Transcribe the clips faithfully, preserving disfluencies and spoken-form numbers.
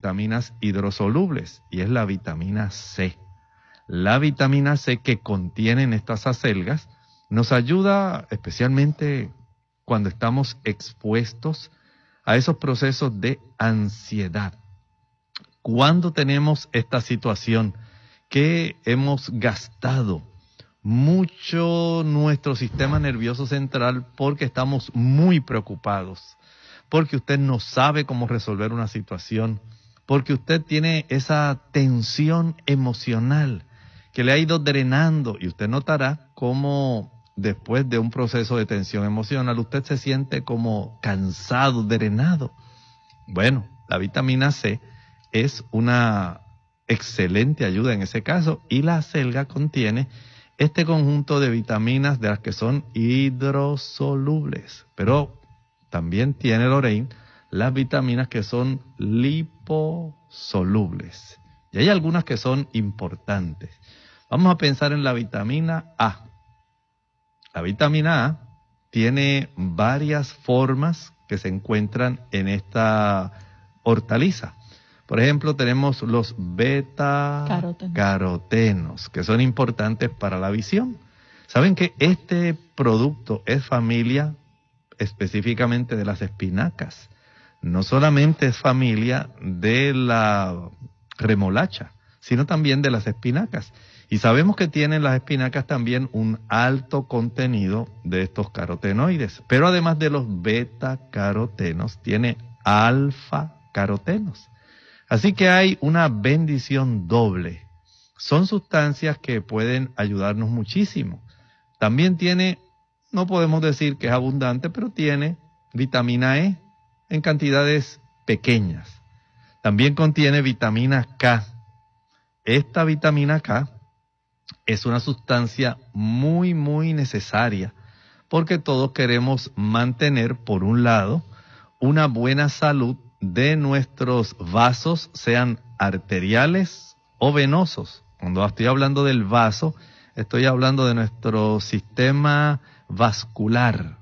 vitaminas hidrosolubles, y es la vitamina C. La vitamina C que contienen estas acelgas nos ayuda especialmente cuando estamos expuestos a esos procesos de ansiedad. Cuando tenemos esta situación que hemos gastado mucho nuestro sistema nervioso central porque estamos muy preocupados, porque usted no sabe cómo resolver una situación, porque usted tiene esa tensión emocional que le ha ido drenando, y usted notará cómo después de un proceso de tensión emocional usted se siente como cansado, drenado. Bueno, la vitamina C es una excelente ayuda en ese caso, y la acelga contiene este conjunto de vitaminas de las que son hidrosolubles, pero también tiene, Lorraine, las vitaminas que son liposolubles. Y hay algunas que son importantes. Vamos a pensar en la vitamina A. La vitamina A tiene varias formas que se encuentran en esta hortaliza. Por ejemplo, tenemos los beta-carotenos, que son importantes para la visión. ¿Saben que este producto es familia específicamente de las espinacas? No solamente es familia de la remolacha, sino también de las espinacas. Y sabemos que tienen las espinacas también un alto contenido de estos carotenoides. Pero además de los beta-carotenos, tiene alfa-carotenos. Así que hay una bendición doble. Son sustancias que pueden ayudarnos muchísimo. También tiene, no podemos decir que es abundante, pero tiene vitamina E en cantidades pequeñas. También contiene vitamina K. Esta vitamina K es una sustancia muy, muy necesaria, porque todos queremos mantener, por un lado, una buena salud de nuestros vasos, sean arteriales o venosos. Cuando estoy hablando del vaso, estoy hablando de nuestro sistema vascular.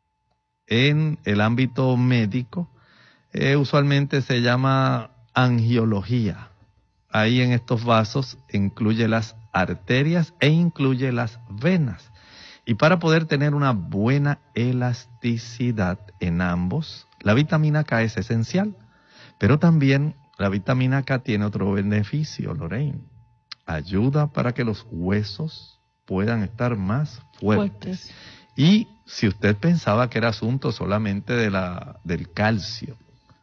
En el ámbito médico, eh, usualmente se llama angiología. Ahí en estos vasos incluye las arterias e incluye las venas. Y para poder tener una buena elasticidad en ambos, la vitamina K es esencial. Pero también la vitamina K tiene otro beneficio, Lorraine. Ayuda para que los huesos puedan estar más fuertes. fuertes. Y si usted pensaba que era asunto solamente de la, del calcio,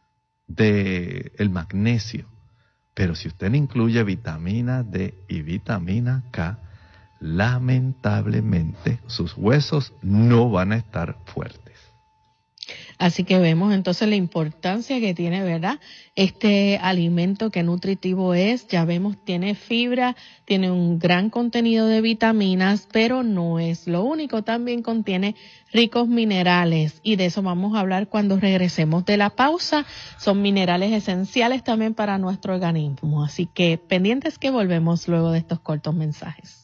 del magnesio, pero si usted incluye vitamina D y vitamina K, lamentablemente sus huesos no van a estar fuertes. Así que vemos entonces la importancia que tiene, ¿verdad? Este alimento, que nutritivo es. Ya vemos, tiene fibra, tiene un gran contenido de vitaminas, pero no es lo único. También contiene ricos minerales, y de eso vamos a hablar cuando regresemos de la pausa. Son minerales esenciales también para nuestro organismo. Así que pendientes, que volvemos luego de estos cortos mensajes.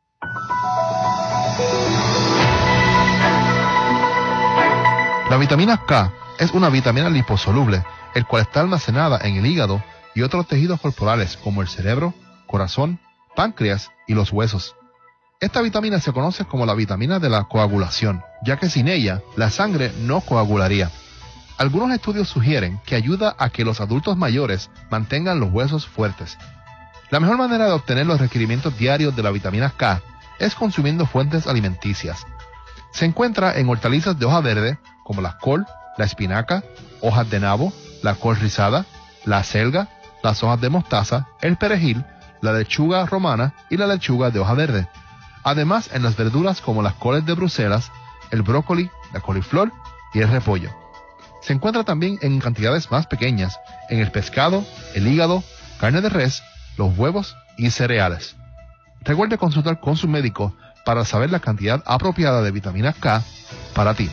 La vitamina K es una vitamina liposoluble, el cual está almacenada en el hígado y otros tejidos corporales como el cerebro, corazón, páncreas y los huesos. Esta vitamina se conoce como la vitamina de la coagulación, ya que sin ella la sangre no coagularía. Algunos estudios sugieren que ayuda a que los adultos mayores mantengan los huesos fuertes. La mejor manera de obtener los requerimientos diarios de la vitamina K es consumiendo fuentes alimenticias. Se encuentra en hortalizas de hoja verde como la col, la espinaca, hojas de nabo, la col rizada, la acelga, las hojas de mostaza, el perejil, la lechuga romana y la lechuga de hoja verde. Además, en las verduras como las coles de Bruselas, el brócoli, la coliflor y el repollo. Se encuentra también en cantidades más pequeñas en el pescado, el hígado, carne de res, los huevos y cereales. Recuerde consultar con su médico para saber la cantidad apropiada de vitamina K para ti.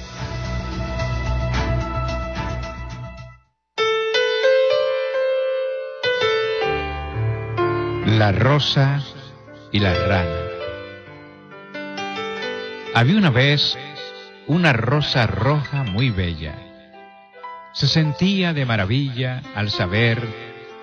La rosa y la rana. Había una vez una rosa roja muy bella. Se sentía de maravilla al saber